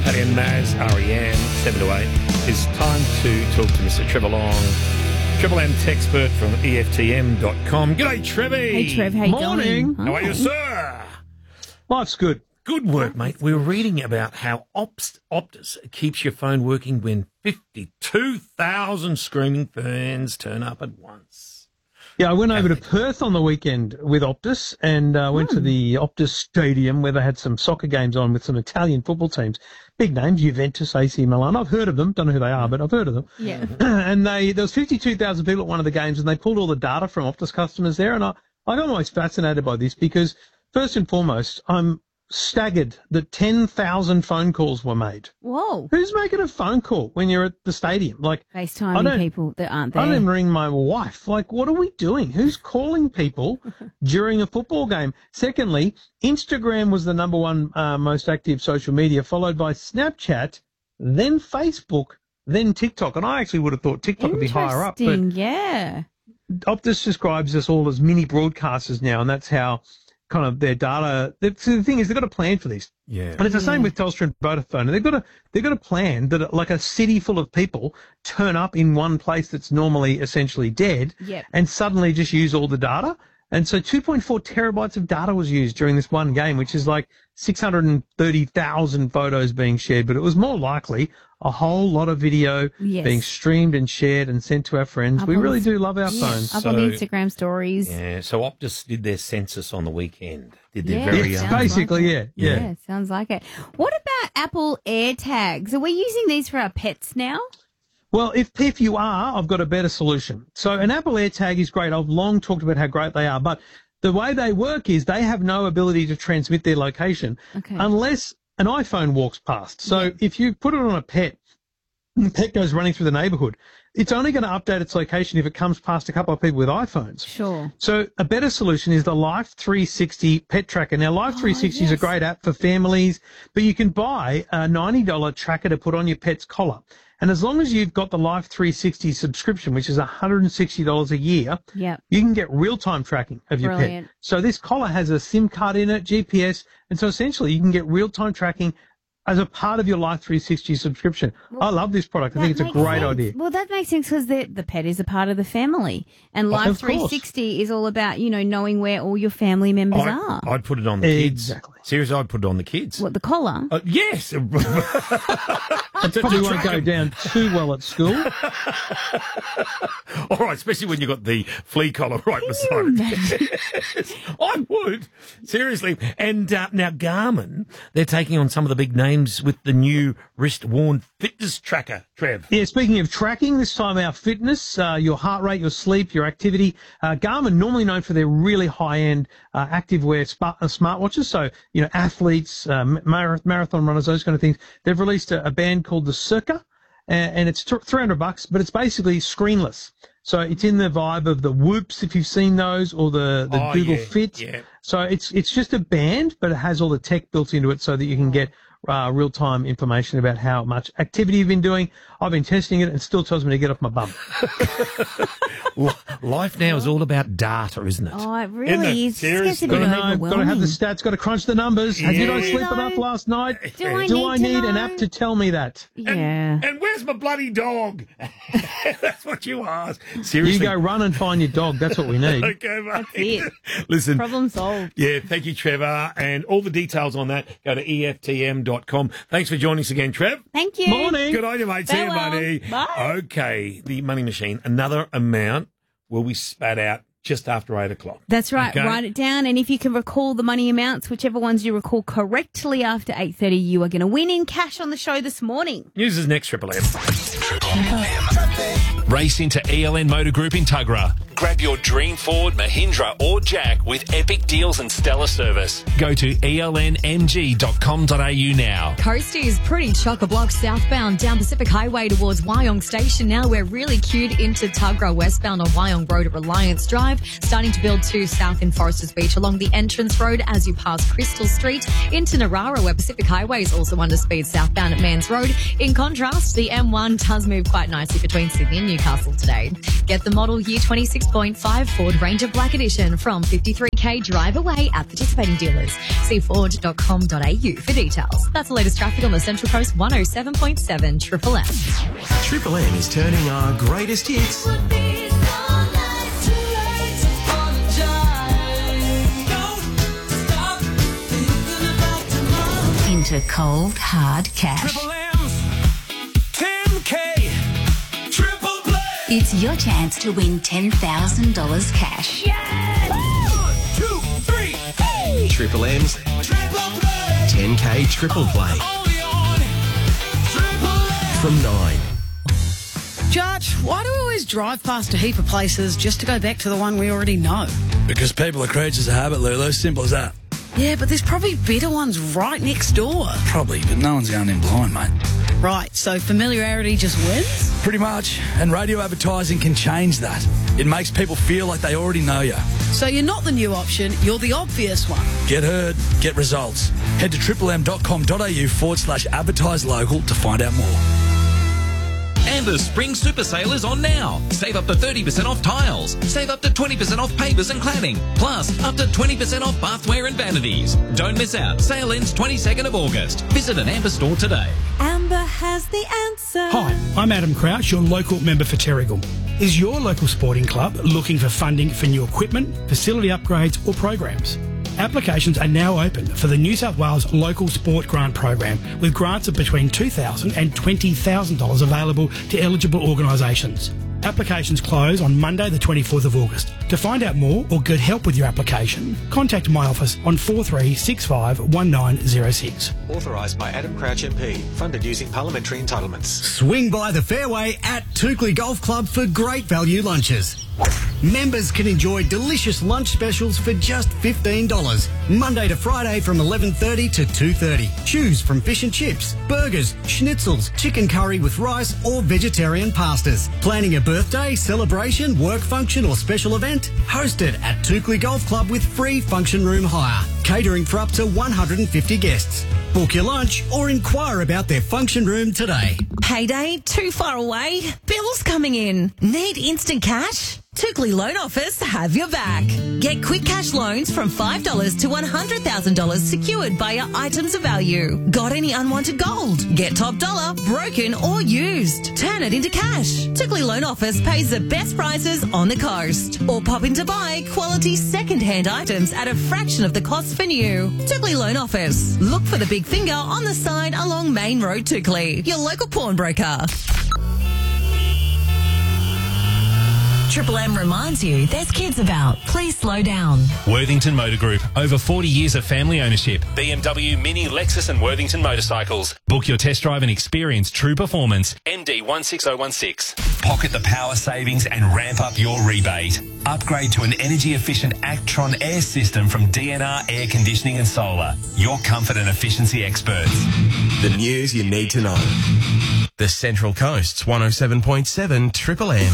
Paddy and Maz, REM, 7 to 8. It's time to talk to Mr. Trevor Long, Triple M Techspert from EFTM.com. G'day, Trevi. Hey, Trev, how you Morning. going? How are you, sir? Life's good. Good work, mate. We were reading about how Optus keeps your phone working when 52,000 screaming fans turn up at once. Yeah, I went over to Perth on the weekend with Optus and went to the Optus Stadium where they had some soccer games on with some Italian football teams. Big names, Juventus, AC Milan. I've heard of them. Don't know who they are, but I've heard of them. Yeah. And there was 52,000 people at one of the games and they pulled all the data from Optus customers there. And I got almost fascinated by this because, first and foremost, I'm staggered that 10,000 phone calls were made. Whoa. Who's making a phone call when you're at the stadium? Like, FaceTiming people that aren't there. I don't even ring my wife. Like, what are we doing? Who's calling people during a football game? Secondly, Instagram was the number one most active social media, followed by Snapchat, then Facebook, then TikTok. And I actually would have thought TikTok would be higher up. But Interesting, yeah. Optus describes us all as mini broadcasters now, and that's how kind of their data. So the thing is, they've got a plan for this. Yeah. And it's the same with Telstra and Vodafone. And they've got a plan that like a city full of people turn up in one place that's normally essentially dead Yep. and suddenly just use all the data. And so 2.4 terabytes of data was used during this one game, which is like 630,000 photos being shared. But it was more likely a whole lot of video Yes. being streamed and shared and sent to our friends. Up We on really the- do love our phones. Up on the Instagram stories. Yeah, so Optus did their census on the weekend. Did their Yeah, very Yes, own. sounds basically, like yeah. Yeah, sounds like it. What about Apple AirTags? Are we using these for our pets now? Well, if you are, I've got a better solution. So an Apple AirTag is great. I've long talked about how great they are, but the way they work is they have no ability to transmit their location Okay. unless an iPhone walks past. So if you put it on a pet, and the pet goes running through the neighborhood, it's only going to update its location if it comes past a couple of people with iPhones. Sure. So a better solution is the Life 360 Pet Tracker. Now, Life 360 is a yes. great app for families, but you can buy a $90 tracker to put on your pet's collar. And as long as you've got the Life 360 subscription, which is $160 a year, Yep. you can get real-time tracking of your Brilliant. pet. So this collar has a SIM card in it, GPS, and so essentially you can get real-time tracking as a part of your Life 360 subscription. I love this product. I think it's a That great makes idea. sense. Well, that makes sense because the pet is a part of the family. And Life of course. 360 is all about, knowing where all your family members are. I'd put it on the kids. Exactly. Seriously, I'd put it on the kids. What, the collar? Yes. It probably won't go down too well at school. All right, especially when you've got the flea collar right beside it. I would. Seriously. And now Garmin, they're taking on some of the big names with the new wrist-worn fitness tracker, Trev. Yeah, speaking of tracking, this time our fitness, your heart rate, your sleep, your activity. Garmin, normally known for their really high-end activewear smartwatches, so, athletes, marathon runners, those kind of things. They've released a band called the Circa, and it's $300, but it's basically screenless. So it's in the vibe of the Whoops, if you've seen those, or the Google Fit. Yeah. So it's just a band, but it has all the tech built into it so that you can get real-time information about how much activity you've been doing. I've been testing it and it still tells me to get off my bum. Life now is all about data, isn't it? Oh, it Isn't really it? is. It gets Seriously. a bit Got to have the overwhelming. stats, got to crunch the numbers. Did I sleep know? enough last night? Do I Do I need to need an know? app to tell me that? Yeah. And where's my bloody dog? That's what you ask. You Seriously. go run and find your dog. That's what we need. Okay, mate. That's it. Listen. Problem solved. Yeah, thank you, Trevor. And all the details on that, go to EFTM.com. Thanks for joining us again, Trev. Thank you. Morning. Good on you, mate. See you, Farewell. buddy. Bye. Okay, the money machine. Another amount will be spat out just after 8 o'clock. That's right. Okay. Write it down. And if you can recall the money amounts, whichever ones you recall correctly after 8:30, you are going to win in cash on the show this morning. News is next, Triple M. Race into ELN Motor Group in Tuggerah. Grab your dream Ford, Mahindra or Jack with epic deals and stellar service. Go to elnmg.com.au now. Coast is pretty chock-a-block southbound down Pacific Highway towards Wyong Station. Now we're really queued into Tuggerah westbound on Wyong Road at Reliance Drive. Starting to build to south in Foresters Beach along the entrance road as you pass Crystal Street into Narara, where Pacific Highway is also under speed southbound at Mans Road. In contrast, the M1 does move quite nicely between Sydney and Newcastle today. Get the model year 26.5 Ford Ranger Black Edition from 53K. 10K drive away at participating dealers. See Ford.com.au for details. That's the latest traffic on the Central Coast 107.7 Triple M. Triple M is turning our greatest hits into cold, hard cash. Triple M's 10K Triple Play. It's your chance to win $10,000 cash. 1, 2, 3, hey! Triple M's Triple Play. 10K Triple Play Only on Triple M. from 9. Judge, why do we always drive past a heap of places just to go back to the one we already know? Because people are creatures of habit, Lulu. Simple as that. Yeah, but there's probably better ones right next door. Probably, but no one's going in blind, mate. Right, so familiarity just wins? Pretty much. And radio advertising can change that. It makes people feel like they already know you. So you're not the new option, you're the obvious one. Get heard, get results. Head to triplem.com.au/advertise local to find out more. And the Spring Super Sale is on now. Save up to 30% off tiles. Save up to 20% off pavers and cladding. Plus, up to 20% off bathware and vanities. Don't miss out. Sale ends 22nd of August. Visit an Amber store today. Amber has the answer. Hi, I'm Adam Crouch, your local member for Terrigal. Is your local sporting club looking for funding for new equipment, facility upgrades or programs? Applications are now open for the New South Wales Local Sport Grant Program, with grants of between $2,000 and $20,000 available to eligible organisations. Applications close on Monday the 24th of August. To find out more or get help with your application, contact my office on 43651906. Authorised by Adam Crouch MP. Funded using parliamentary entitlements. Swing by the fairway at Toukley Golf Club for great value lunches. Members can enjoy delicious lunch specials for just $15. Monday to Friday from 11:30 to 2:30. Choose from fish and chips, burgers, schnitzels, chicken curry with rice or vegetarian pastas. Planning a birthday, celebration, work function or special event? Host it at Toukley Golf Club with free function room hire. Catering for up to 150 guests. Book your lunch or inquire about their function room today. Payday too far away? Bills coming in? Need instant cash? Toukley Loan Office have your back. Get quick cash loans from $5 to $100,000 secured by your items of value. Got any unwanted gold? Get top dollar, broken or used. Turn it into cash. Toukley Loan Office pays the best prices on the coast. Or pop in to buy quality second-hand items at a fraction of the cost for new. Toukley Loan Office. Look for the big finger on the sign along Main Road, Toukley. Your local pawnbroker. Triple M reminds you there's kids about. Please slow down. Worthington Motor Group. Over 40 years of family ownership. BMW, Mini, Lexus and Worthington Motorcycles. Book your test drive and experience true performance. MD 16016. Pocket the power savings and ramp up your rebate. Upgrade to an energy-efficient Actron air system from DNR Air Conditioning and Solar. Your comfort and efficiency experts. The news you need to know. The Central Coast's 107.7 Triple M.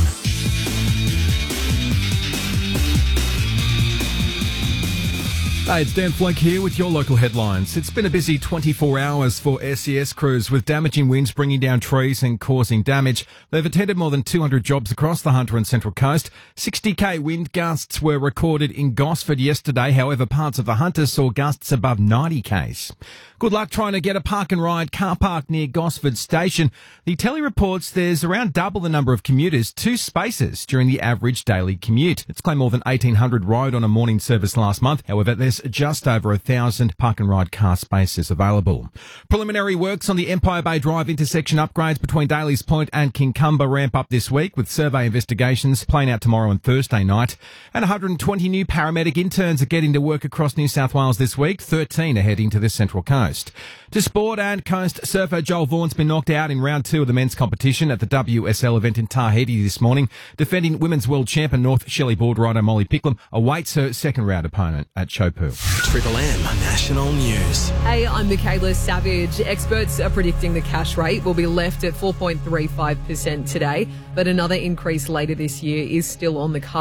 Hey, it's Dan Flake here with your local headlines. It's been a busy 24 hours for SES crews, with damaging winds bringing down trees and causing damage. They've attended more than 200 jobs across the Hunter and Central Coast. 60k wind gusts were recorded in Gosford yesterday. However, parts of the Hunter saw gusts above 90k's. Good luck trying to get a park and ride car park near Gosford Station. The Telly reports there's around double the number of commuters, 2 spaces during the average daily commute. It's claimed more than 1,800 rode on a morning service last month. However, there's just over 1,000 park and ride car spaces available. Preliminary works on the Empire Bay Drive intersection upgrades between Daly's Point and Kincumber ramp up this week, with survey investigations playing out tomorrow and Thursday night. And 120 new paramedic interns are getting to work across New South Wales this week. 13 are heading to the Central Coast. To sport, and coast surfer Joel Vaughan's been knocked out in round 2 of the men's competition at the WSL event in Tahiti this morning. Defending women's world champion North Shelley board rider Molly Picklum awaits her second round opponent at Chopu. Triple M National News. Hey, I'm Michaela Savage. Experts are predicting the cash rate will be left at 4.35% today, but another increase later this year is still on the cards.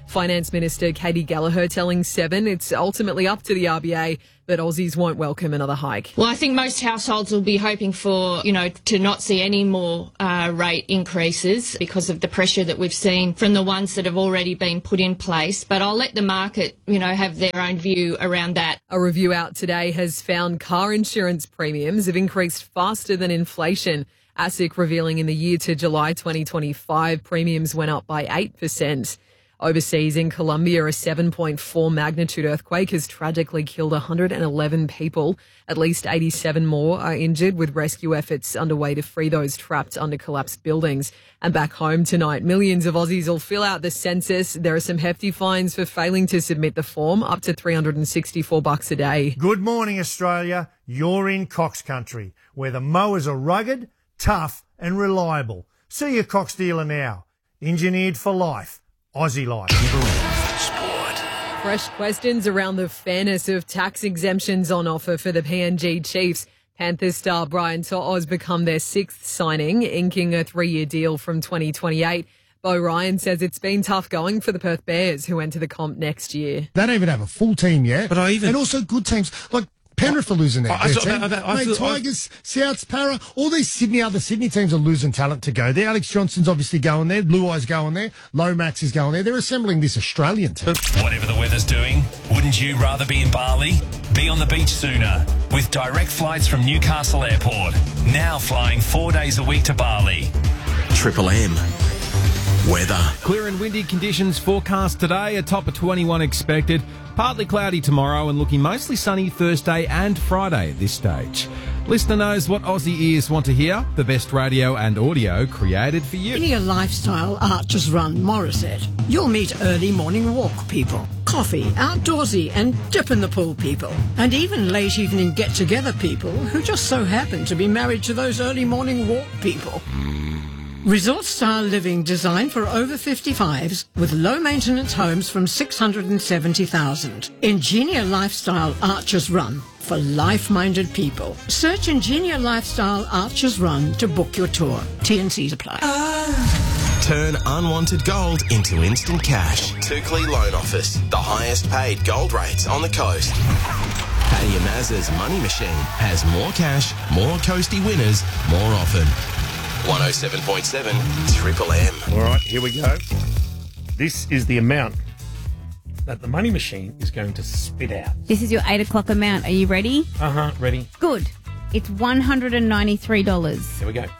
Finance Minister Katie Gallagher telling Seven it's ultimately up to the RBA, but Aussies won't welcome another hike. Well, I think most households will be hoping for, to not see any more rate increases because of the pressure that we've seen from the ones that have already been put in place. But I'll let the market, have their own view around that. A review out today has found car insurance premiums have increased faster than inflation. ASIC revealing in the year to July 2025, premiums went up by 8%. Overseas in Colombia, a 7.4 magnitude earthquake has tragically killed 111 people. At least 87 more are injured, with rescue efforts underway to free those trapped under collapsed buildings. And back home tonight, millions of Aussies will fill out the census. There are some hefty fines for failing to submit the form, up to $364 a day. Good morning, Australia. You're in Cox Country, where the mowers are rugged, tough and reliable. See your Cox dealer now. Engineered for life. Aussie Life. Fresh questions around the fairness of tax exemptions on offer for the PNG Chiefs. Panthers star Brian To'o's become their 6th signing, inking a 3-year deal from 2028. Bo Ryan says it's been tough going for the Perth Bears, who enter the comp next year. They don't even have a full team yet. And also good teams like Penrith are losing their team. Tigers, Souths, Para, all these other Sydney teams are losing talent to go there. Alex Johnson's obviously going there. Luai's going there. Lomax is going there. They're assembling this Australian team. Whatever the weather's doing, wouldn't you rather be in Bali? Be on the beach sooner with direct flights from Newcastle Airport. Now flying 4 days a week to Bali. Triple M. Weather. Clear and windy conditions forecast today. A top of 21 expected. Partly cloudy tomorrow and looking mostly sunny Thursday and Friday at this stage. Listener knows what Aussie ears want to hear. The best radio and audio created for you. Linear Lifestyle Archers Run Morisset. You'll meet early morning walk people, coffee, outdoorsy and dip in the pool people, and even late evening get-together people who just so happen to be married to those early morning walk people. Resort-style living designed for over 55s with low-maintenance homes from $670,000. Ingenia Lifestyle Archers Run for life-minded people. Search Ingenia Lifestyle Archers Run to book your tour. T&Cs apply. Turn unwanted gold into instant cash. Tukli Loan Office. The highest paid gold rates on the coast. Paddy Mazza's Money Machine has more cash, more coasty winners, more often. 107.7 Triple M. All right, here we go. This is the amount that the money machine is going to spit out. This is your 8 o'clock amount. Are you ready? Ready. Good. It's $193. Here we go.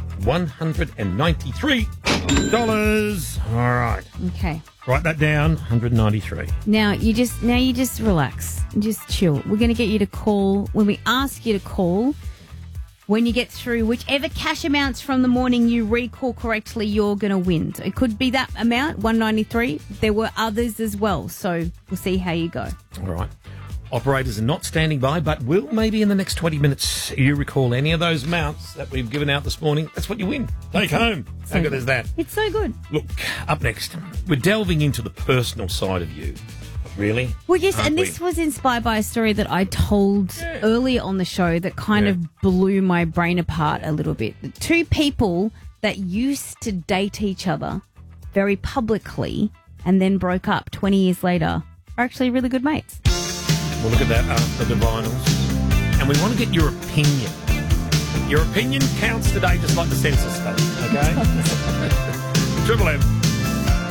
$193. All right. Okay. Write that down. 193. Now you just relax and just chill. We're going to get you to call when we ask you to call. When you get through whichever cash amounts from the morning you recall correctly, you're going to win. So it could be that amount, 193. There were others as well, so we'll see how you go. All right. Operators are not standing by, but will maybe in the next 20 minutes you recall any of those amounts that we've given out this morning. That's what you win. Take home. How good is that? It's so good. Look, up next, we're delving into the personal side of you. Really? Well, yes, and this was inspired by a story that I told earlier on the show that kind of blew my brain apart a little bit. The two people that used to date each other very publicly and then broke up 20 years later are actually really good mates. We'll look at that after the vinyls. And we want to get your opinion. Your opinion counts today just like the census does, okay? Triple M.